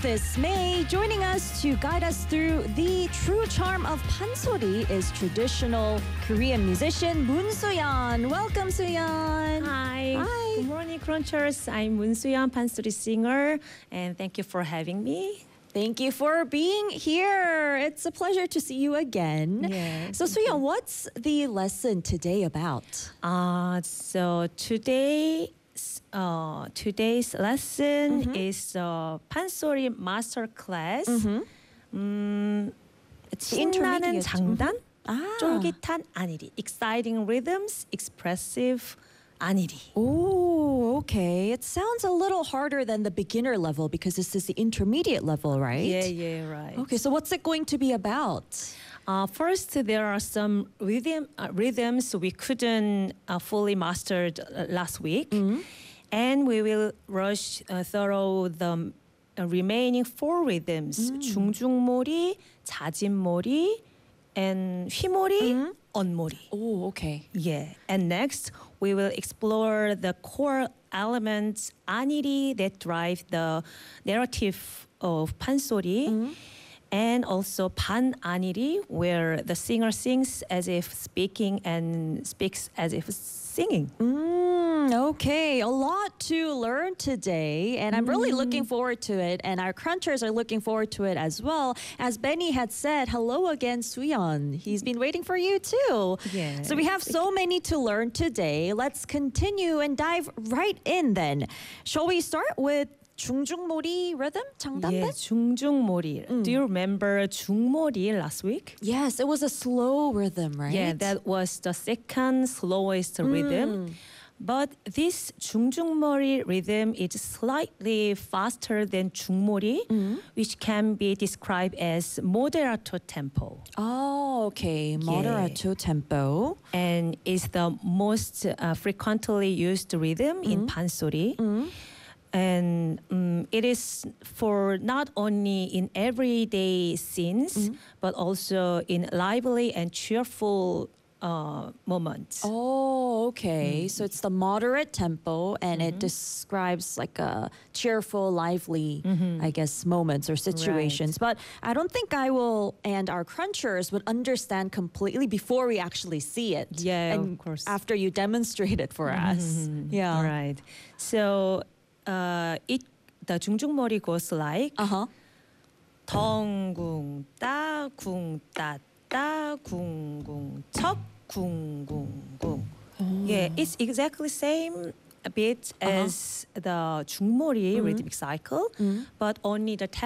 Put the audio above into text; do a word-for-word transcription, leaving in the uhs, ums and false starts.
this May. Joining us to guide us through the true charm of pansori is traditional Korean musician Moon Soo-yeon. Welcome, Soo-yeon. Hi. Hi. Good morning, Crunchers. I'm Moon Soo-yeon, pansori singer, and thank you for having me. Thank you for being here. It's a pleasure to see you again. Yes, So, thank Soo-yeon, what's the lesson today about? Uh, so today, uh, today's lesson Mm-hmm. is uh, pansori master class. Mm-hmm. 음, It's 신나는 intermediate. 장단, Ah. 쫄깃한 아니리, exciting rhythms, expressive 아니리. Oh, okay. It sounds a little harder than the beginner level because this is the intermediate level, right? Yeah, yeah, right. Okay, so what's it going to be about? Uh, first, there are some rhythm uh, rhythms we couldn't uh, fully master uh, last week, and we will rush uh, through the uh, remaining four rhythms: 중중몰이, 자진몰이, and 휘몰이, 언몰이. Oh, okay. Yeah, and next we will explore the core elements 아니리 that drive the narrative of pansori. And also 반 아니리, where the singer sings as if speaking and speaks as if singing. Mm, okay, a lot to learn today, and I'm really looking forward to it. And our crunchers are looking forward to it as well. As Benny had said, hello again, Soo-yeon. He's been waiting for you too. Yes. So we have so many to learn today. Let's continue and dive right in then. Shall we start with 중중몰이 rhythm? 장단배? Yeah, 중중몰이. Do you remember 중몰이 last week? Yes, it was a slow rhythm, right? Yeah, that was the second slowest rhythm. But this 중중몰이 rhythm is slightly faster than 중몰이, which can be described as moderato tempo. Oh, okay. Moderato tempo. And is the most uh, frequently used rhythm in pansori. And um, it is for not only in everyday scenes, but also in lively and cheerful uh, moments. Oh, okay. So it's the moderate tempo and it describes like a cheerful, lively, I guess, moments or situations. But I don't think I will and our crunchers would understand completely before we actually see it. Yeah, and of course. after you demonstrate it for us. Yeah. All right. So uh, it the 중중몰이 goes like Uh-huh. 덩궁 따궁 따따 궁궁 척 궁궁궁. Yeah, it's exactly same a bit as the 중몰이 rhythmic cycle, but only the